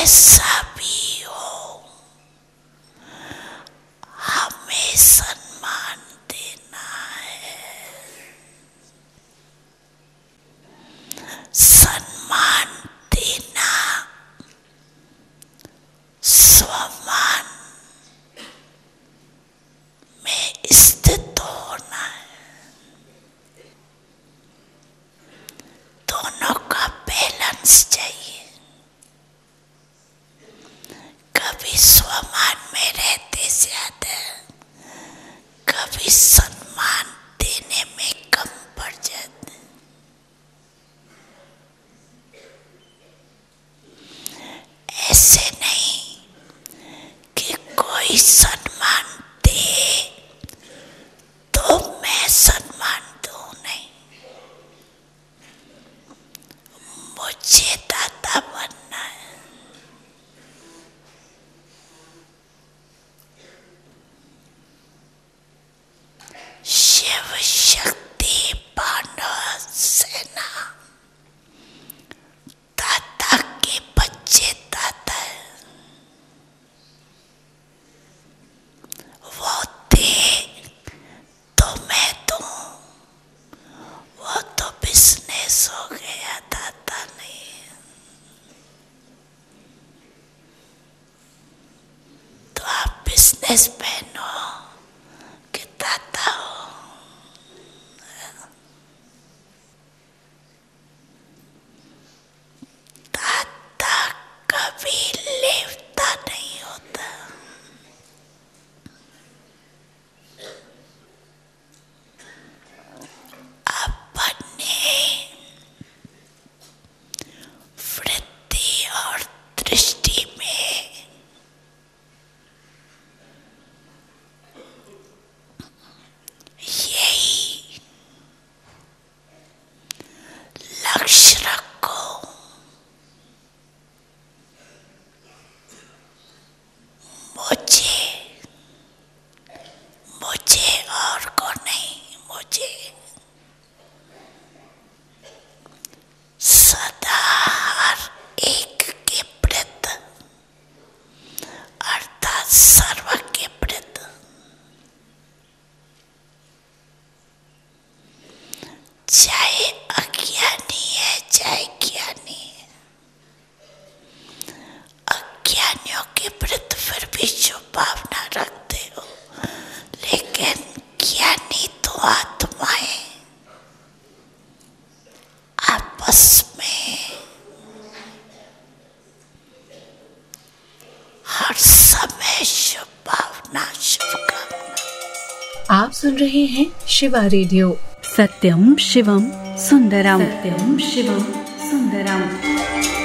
कैसा भी हो, हमें सम्मान देना है। सम्मान देना, स्वमान में स्थित होना है। दोनों का बैलेंस चाहिए। कभी स्वमान में रहते ज्यादा, कभी सम्मान देने में कम पड़ जाते। ऐसे नहीं कि कोई सम्मान दे तो मैं सम्मान दूं, नहीं। मुझे दाता बनना है। शिव शक्ति पांडव सेना, दाता के बच्चे दाता है। वो दे तो मैं दूं, वो तो बिजनेस हो गया, दाता नहीं। तो आप बिजनेस मैन हो कि दाता हो? दाता कभी लेवता नहीं होता। अपने वृत्ति और दृष्टि में यही लक्ष्य रखो। मुझे और को नहीं, मुझे सदा हर एक के प्रति, अर्थात सर्व के प्रति। चाहे अज्ञानी है, चाहे ज्ञानी है। अज्ञानियों के प्रति फिर भी जो भावना रखते हो, लेकिन ज्ञानी तो आत्माएं आपस में हर समय शुभ भावना, शुभकामना। आप सुन रहे हैं शिवा रेडियो। सत्यम शिवम सुंदरम। सत्यम शिवम सुंदरम।